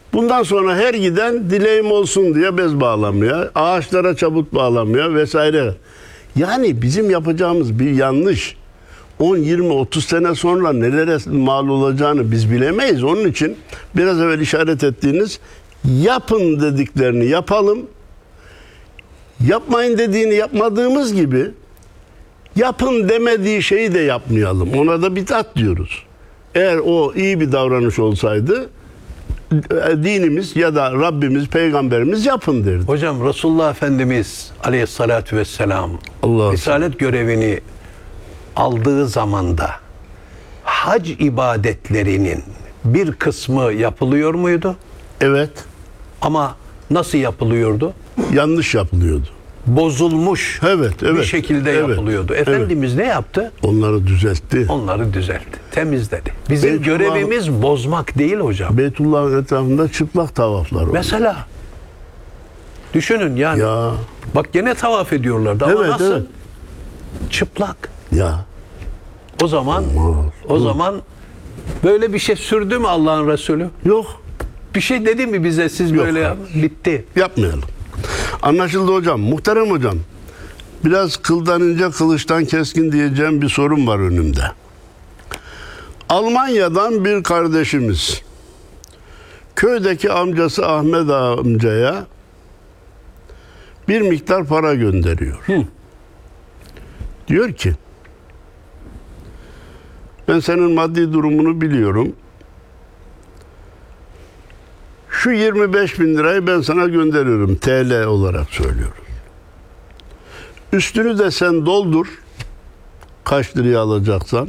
Bundan sonra her giden dileğim olsun diye bez bağlamaya, ağaçlara çabuk bağlamaya vesaire. Yani bizim yapacağımız bir yanlış 10, 20, 30 sene sonra nelere mal olacağını biz bilemeyiz. Onun için biraz evvel işaret ettiğiniz yapın dediklerini yapalım. Yapmayın dediğini yapmadığımız gibi yapın demediği şeyi de yapmayalım. Ona da bid'at diyoruz. Eğer o iyi bir davranış olsaydı dinimiz ya da Rabbimiz, Peygamberimiz yapın derdi. Hocam Resulullah Efendimiz Aleyhisselatü Vesselam Risalet görevini aldığı zamanda hac ibadetlerinin bir kısmı yapılıyor muydu? Evet. Ama nasıl yapılıyordu? Yanlış yapılıyordu. Bozulmuş evet, bir şekilde yapılıyordu. Efendimiz ne yaptı? Onları düzeltti. Onları düzeltti, temizledi. Bizim görevimiz bozmak değil hocam. Beytullah'ın etrafında çıplak tavaflar oldu. Mesela düşünün yani. Ya. Bak gene tavaf ediyorlardı ama nasıl? Evet. Çıplak. Ya. O zaman böyle bir şey sürdü mü Allah'ın Resulü? Yok. Bir şey dedi mi bize siz Yok, böyle bitti. Yapmayalım. Anlaşıldı hocam. Muhterem hocam. Biraz kıldan ince kılıçtan keskin diyeceğim bir sorun var önümde. Almanya'dan bir kardeşimiz köydeki amcası Ahmet amcaya bir miktar para gönderiyor. Diyor ki ben senin maddi durumunu biliyorum. Şu 25.000 lirayı ben sana gönderiyorum. TL olarak söylüyorum. Üstünü de sen doldur. Kaç liraya alacaksan.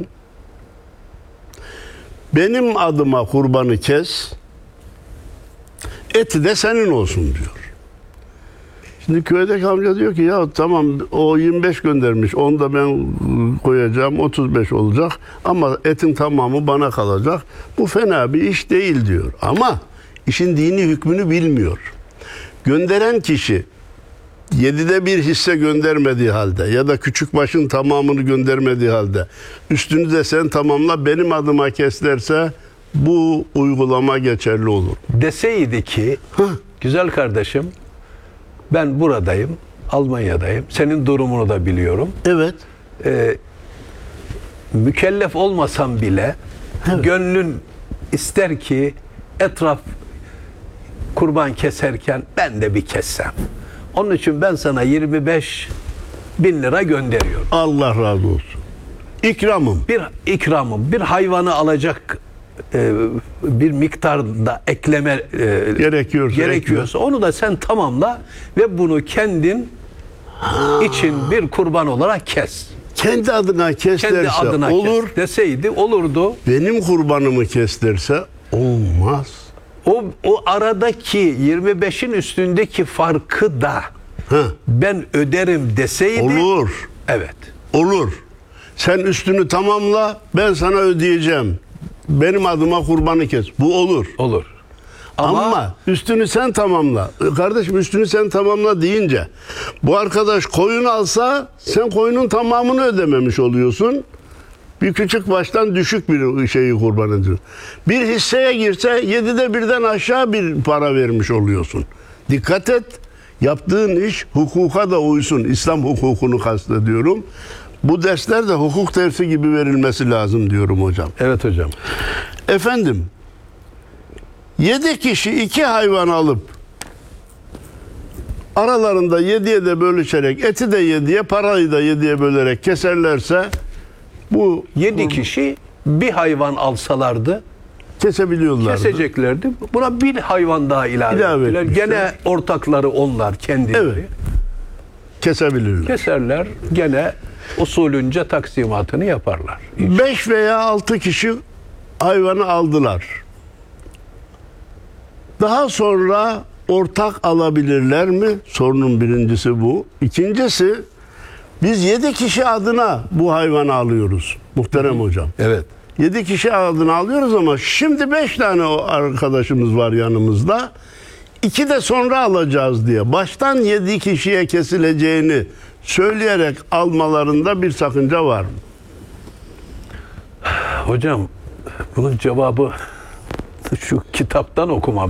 Benim adıma kurbanı kes. Eti de senin olsun diyor. Şimdi köydeki amca diyor ki ya tamam o 25 göndermiş. Onu da ben koyacağım. 35 olacak. Ama etin tamamı bana kalacak. Bu fena bir iş değil diyor. Ama işin dini hükmünü bilmiyor. Gönderen kişi 7'de 1 hisse göndermediği halde ya da küçük başın tamamını göndermediği halde üstünü de sen tamamla benim adıma kes derse bu uygulama geçerli olur. Deseydi ki güzel kardeşim ben buradayım, Almanya'dayım. Senin durumunu da biliyorum. Evet. Mükellef olmasam bile gönlün ister ki etraf kurban keserken ben de bir kessem. Onun için ben sana 25.000 lira gönderiyorum. Allah razı olsun. İkramım. Bir ikramım, bir hayvanı alacak bir miktarda ekleme gerekiyorsa onu da sen tamamla ve bunu kendin için bir kurban olarak kes. Kendi adına kes Kendi derse adına olur. Kes deseydi olurdu. Benim kurbanımı kes derse olmaz. O aradaki 25'in üstündeki farkı da ben öderim deseydi. Olur. Evet. Olur. Sen üstünü tamamla ben sana ödeyeceğim. Benim adıma kurbanı kes. Bu olur. Olur. Ama üstünü sen tamamla. Kardeşim üstünü sen tamamla deyince bu arkadaş koyun alsa sen koyunun tamamını ödememiş oluyorsun. Bir küçük baştan düşük bir şeyi kurban ediyorsun. Bir hisseye girse 7'de 1'den aşağı bir para vermiş oluyorsun. Dikkat et. Yaptığın iş hukuka da uysun. İslam hukukunu kastediyorum. Bu dersler de hukuk dersi gibi verilmesi lazım diyorum hocam. Evet hocam. Efendim 7 kişi 2 hayvan alıp aralarında 7'ye de bölüşerek eti de 7'ye parayı da 7'ye bölerek keserlerse bu 7 kişi bir hayvan alsalardı keseceklerdi. Buna bir hayvan daha ilave ettiler. Gene ortakları onlar kendileri. Evet. Kesebilirler. Keserler. Gene usulünce taksimatını yaparlar. 5 veya 6 kişi hayvanı aldılar. Daha sonra ortak alabilirler mi? Sorunun birincisi bu. İkincisi biz 7 kişi adına bu hayvanı alıyoruz. Muhterem hocam. Evet. 7 kişi adına alıyoruz ama şimdi 5 tane arkadaşımız var yanımızda. 2 de sonra alacağız diye. Baştan 7 kişiye kesileceğini söyleyerek almalarında bir sakınca var mı? Hocam bunun cevabı şu kitaptan okuma.